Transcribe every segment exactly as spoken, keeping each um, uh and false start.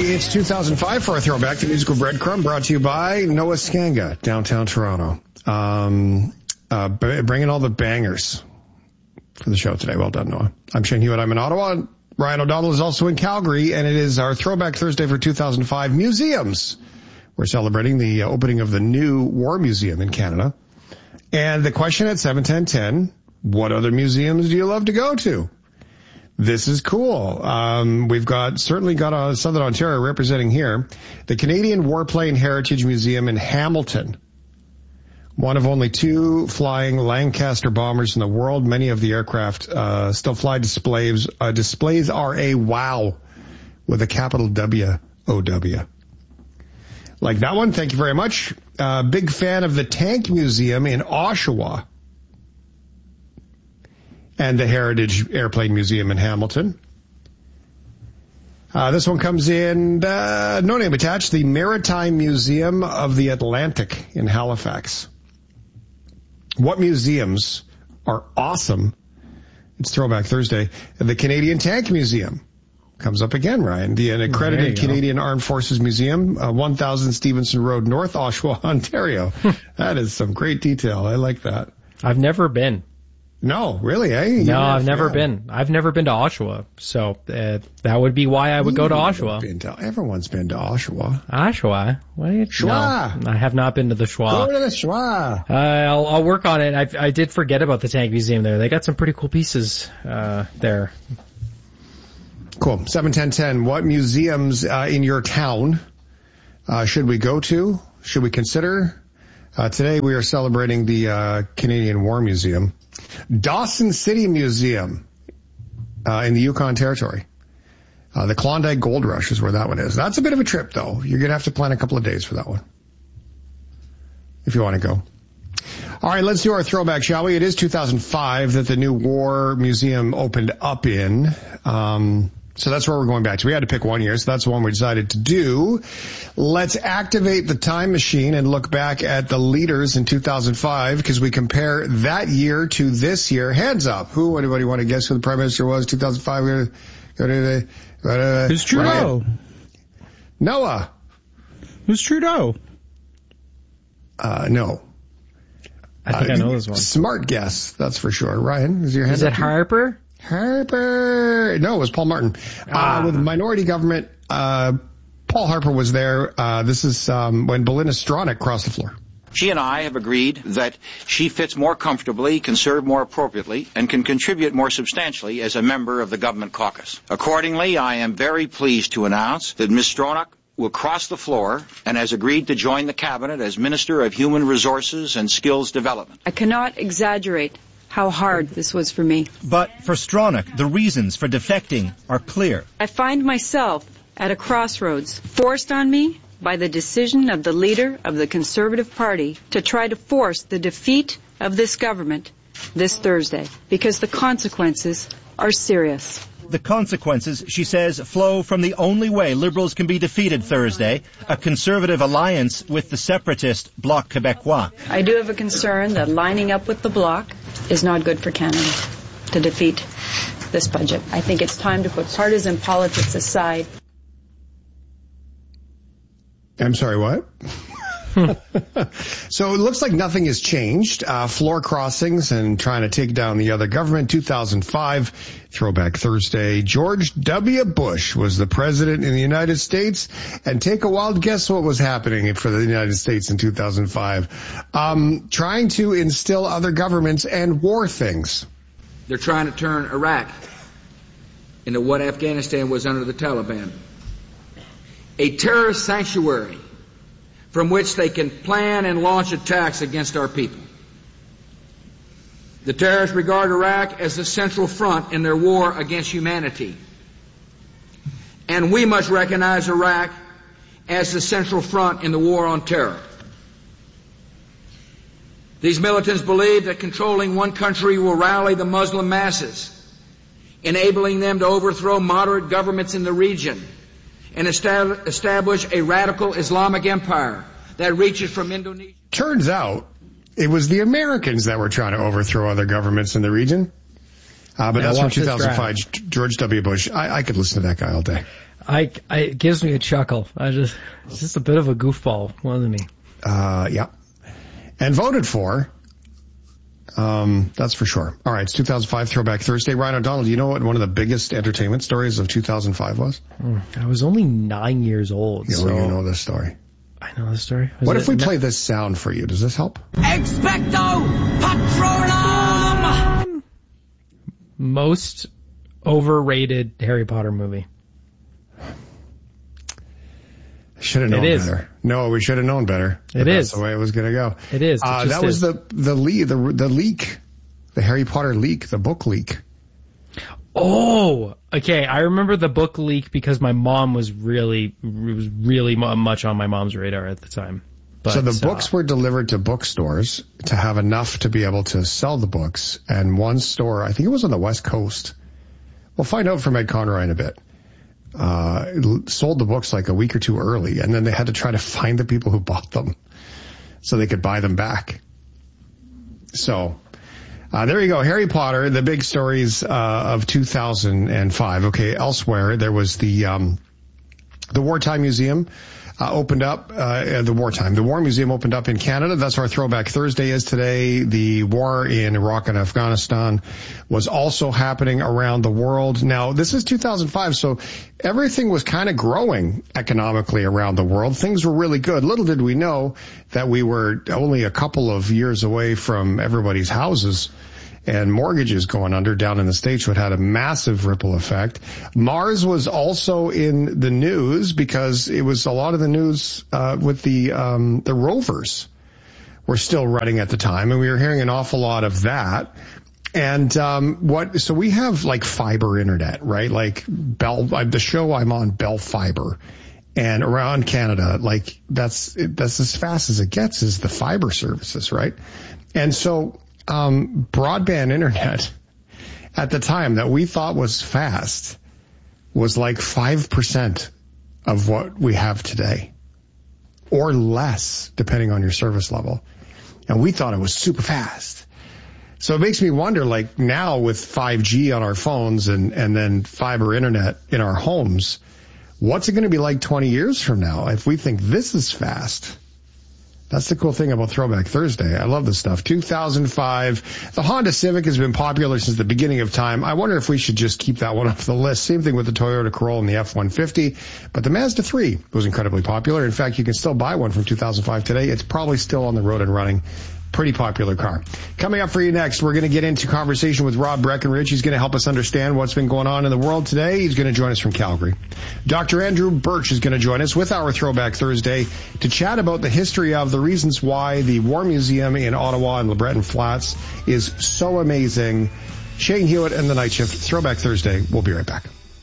It's two thousand five for our throwback, the musical breadcrumb, brought to you by Noah Skanga, downtown Toronto. Um, uh, b- bringing all the bangers for the show today. Well done, Noah. I'm Shane Hewitt. I'm in Ottawa. Ryan O'Donnell is also in Calgary, and it is our Throwback Thursday for two thousand five museums. We're celebrating the opening of the new War Museum in Canada. And the question at seven ten ten, what other museums do you love to go to? This is cool. Um, we've got, certainly got a Southern Ontario representing here. The Canadian Warplane Heritage Museum in Hamilton. One of only two flying Lancaster bombers in the world. Many of the aircraft, uh, still fly displays. Uh, displays are a wow with a capital W O W. Like that one. Thank you very much. Uh, big fan of the Tank Museum in Oshawa. And the Heritage Airplane Museum in Hamilton. Uh, this one comes in, uh, no name attached, the Maritime Museum of the Atlantic in Halifax. What museums are awesome? It's Throwback Thursday. The Canadian Tank Museum comes up again, Ryan. The accredited Canadian Armed Forces Museum, uh, one thousand Stevenson Road, North Oshawa, Ontario. That is some great detail. I like that. I've never been. No, really, eh? You no, I've never yeah. been. I've never been to Oshawa, so uh, that would be why I would Ooh, go to Oshawa. Been to, everyone's been to Oshawa. Oshawa? What? Schwa. No, I have not been to the Schwa. Go to the Schwa. Uh, I'll, I'll work on it. I, I did forget about the Tank Museum there. They got some pretty cool pieces uh, there. Cool. seven ten ten. What museums uh, in your town uh, should we go to? Should we consider? Uh, today we are celebrating the uh, Canadian War Museum. Dawson City Museum uh, in the Yukon Territory. Uh, the Klondike Gold Rush is where that one is. That's a bit of a trip, though. You're going to have to plan a couple of days for that one if you want to go. All right, let's do our throwback, shall we? It is two thousand five that the new War Museum opened up in. Um, so that's where we're going back to. We had to pick one year, so that's the one we decided to do. Let's activate the time machine and look back at the leaders in two thousand five, because we compare that year to this year. Hands up. Who, anybody want to guess who the Prime Minister was two thousand five? Who's Trudeau? Noah. Who's Trudeau? Uh, no. I think uh, I know this one. Smart guess, that's for sure. Ryan, is your hand Is it Harper? Harper. No, it was Paul Martin. Ah. Uh, with minority government, uh, Paul Harper was there. Uh, this is, um, when Belinda Stronach crossed the floor. She and I have agreed that she fits more comfortably, can serve more appropriately, and can contribute more substantially as a member of the government caucus. Accordingly, I am very pleased to announce that Miz Stronach will cross the floor and has agreed to join the cabinet as Minister of Human Resources and Skills Development. I cannot exaggerate how hard this was for me. But for Stronach, the reasons for defecting are clear. I find myself at a crossroads, forced on me by the decision of the leader of the Conservative Party to try to force the defeat of this government this Thursday, because the consequences are serious. The consequences, she says, flow from the only way Liberals can be defeated Thursday, a Conservative alliance with the separatist Bloc Québécois. I do have a concern that lining up with the Bloc is not good for Canada to defeat this budget. I think it's time to put partisan politics aside. I'm sorry, what? So it looks like nothing has changed. Uh, floor crossings and trying to take down the other government. two thousand five, Throwback Thursday. George W. Bush was the president in the United States. And take a wild guess what was happening for the United States in two thousand five. Um, trying to instill other governments and war things. They're trying to turn Iraq into what Afghanistan was under the Taliban. A terrorist sanctuary from which they can plan and launch attacks against our people. The terrorists regard Iraq as the central front in their war against humanity. And we must recognize Iraq as the central front in the war on terror. These militants believe that controlling one country will rally the Muslim masses, enabling them to overthrow moderate governments in the region and establish a radical Islamic empire that reaches from Indonesia. Turns out it was the Americans that were trying to overthrow other governments in the region. Uh, but now that's from two thousand five, George W. Bush. I, I could listen to that guy all day. I, I, it gives me a chuckle. I just, it's just a bit of a goofball, wasn't he? Uh, yeah. And voted for. Um, that's for sure. All right. It's two thousand five Throwback Thursday. Ryan O'Donnell, do you know what one of the biggest entertainment stories of two thousand five was? Mm, I was only nine years old. You, so you know this story. I know the story. Was what it, if we no, play this sound for you? Does this help? Expecto Patronum! Most overrated Harry Potter movie. Should have known it is. better. No, we should have known better. It that's is the way it was going to go. It is. It uh, just that was is. the the leak, the the leak, the Harry Potter leak, the book leak. Oh, okay. I remember the book leak because my mom was really, was really much on my mom's radar at the time. But, so the uh, books were delivered to bookstores to have enough to be able to sell the books. And one store, I think it was on the West Coast, we'll find out from Ed Conroy in a bit, uh, sold the books like a week or two early. And then they had to try to find the people who bought them so they could buy them back. So... Uh, there you go. Harry Potter, the big stories, uh, of two thousand five. Okay. Elsewhere, there was the, um, the Wartime Museum, uh, opened up, uh, the Wartime, the War Museum opened up in Canada. That's where Throwback Thursday is today. The war in Iraq and Afghanistan was also happening around the world. Now, this is two thousand five, so everything was kind of growing economically around the world. Things were really good. Little did we know that we were only a couple of years away from everybody's houses and mortgages going under down in the States, which had a massive ripple effect. Mars was also in the news because it was a lot of the news uh, with the um, the rovers were still running at the time, and we were hearing an awful lot of that. And um, what? So we have like fiber internet, right? Like Bell, the show I'm on, Bell Fiber. And around Canada, like that's that's as fast as it gets is the fiber services, right? And so um broadband internet at the time that we thought was fast was like five percent of what we have today, or less, depending on your service level. And we thought it was super fast. So it makes me wonder, like now with five G on our phones and, and then fiber internet in our homes, what's it going to be like twenty years from now if we think this is fast? That's the cool thing about Throwback Thursday. I love this stuff. two thousand five. The Honda Civic has been popular since the beginning of time. I wonder if we should just keep that one off the list. Same thing with the Toyota Corolla and the F one fifty. But the Mazda three was incredibly popular. In fact, you can still buy one from two thousand five today. It's probably still on the road and running. Pretty popular car. Coming up for you next, we're going to get into conversation with Rob Breckenridge. He's going to help us understand what's been going on in the world today. He's going to join us from Calgary. Doctor Andrew Birch is going to join us with our Throwback Thursday to chat about the history of the reasons why the War Museum in Ottawa and LeBreton Flats is so amazing. Shane Hewitt and the Night Shift. Throwback Thursday. We'll be right back.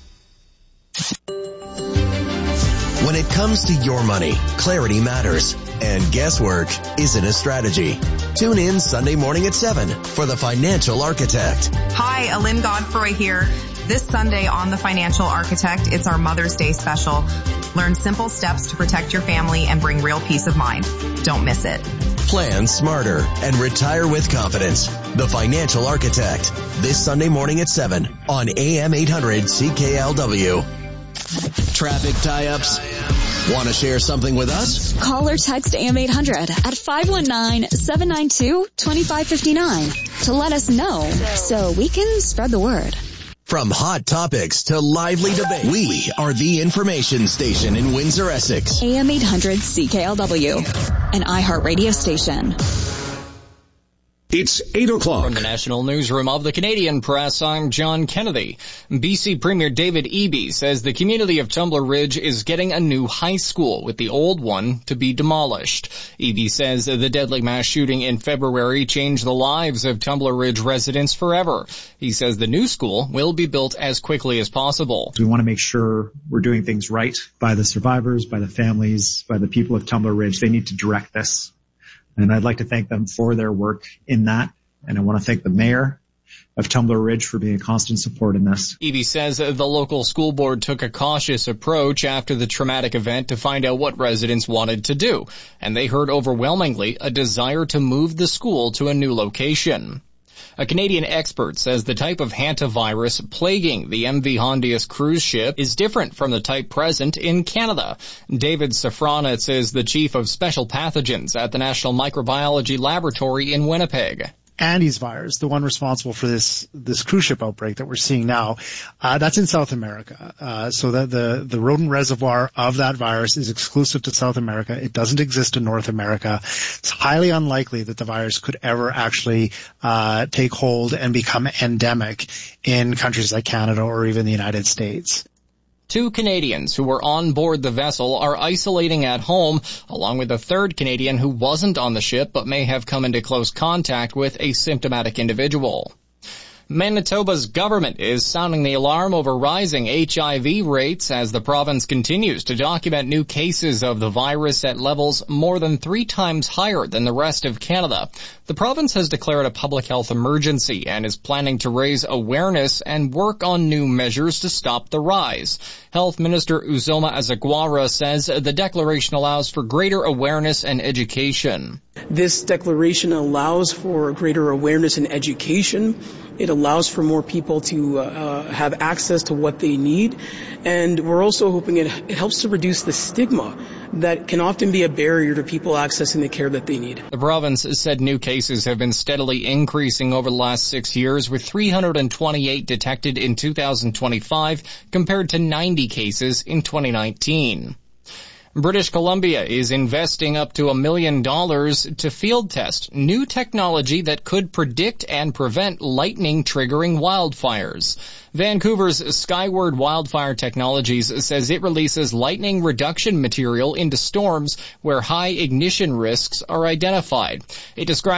When it comes to your money, clarity matters, and guesswork isn't a strategy. Tune in Sunday morning at seven for The Financial Architect. Hi, Alin Godfroy here. This Sunday on The Financial Architect, it's our Mother's Day special. Learn simple steps to protect your family and bring real peace of mind. Don't miss it. Plan smarter and retire with confidence. The Financial Architect, this Sunday morning at seven on A M eight hundred C K L W. Traffic tie-ups? Want to share something with us? Call or text A M eight hundred at five one nine, seven nine two, two five five nine to let us know so we can spread the word. From hot topics to lively debate, we are the information station in Windsor, Essex. A M eight hundred C K L W, an iHeartRadio station. It's eight o'clock. From the National Newsroom of the Canadian Press, I'm John Kennedy. B C Premier David Eby says the community of Tumbler Ridge is getting a new high school, with the old one to be demolished. Eby says the deadly mass shooting in February changed the lives of Tumbler Ridge residents forever. He says the new school will be built as quickly as possible. We want to make sure we're doing things right by the survivors, by the families, by the people of Tumbler Ridge. They need to direct this. And I'd like to thank them for their work in that. And I want to thank the mayor of Tumbler Ridge for being a constant support in this. Eby says the local school board took a cautious approach after the traumatic event to find out what residents wanted to do. And they heard overwhelmingly a desire to move the school to a new location. A Canadian expert says the type of hantavirus plaguing the M V Hondius cruise ship is different from the type present in Canada. David Safranitz is the chief of special pathogens at the National Microbiology Laboratory in Winnipeg. Andes virus, the one responsible for this this cruise ship outbreak that we're seeing now, uh, that's in South America. Uh, so that the the rodent reservoir of that virus is exclusive to South America. It doesn't exist in North America. It's highly unlikely that the virus could ever actually uh, take hold and become endemic in countries like Canada or even the United States. Two Canadians who were on board the vessel are isolating at home, along with a third Canadian who wasn't on the ship but may have come into close contact with a symptomatic individual. Manitoba's government is sounding the alarm over rising H I V rates as the province continues to document new cases of the virus at levels more than three times higher than the rest of Canada. The province has declared a public health emergency and is planning to raise awareness and work on new measures to stop the rise. Health Minister Uzoma Azagwara says the declaration allows for greater awareness and education. This declaration allows for greater awareness and education. It allows for more people to uh, have access to what they need. And we're also hoping it, it helps to reduce the stigma that can often be a barrier to people accessing the care that they need. The province said new cases have been steadily increasing over the last six years, with three hundred twenty-eight detected in two thousand twenty-five compared to ninety cases in twenty nineteen. British Columbia is investing up to a million dollars to field test new technology that could predict and prevent lightning triggering wildfires. Vancouver's Skyward Wildfire Technologies says it releases lightning reduction material into storms where high ignition risks are identified. It describes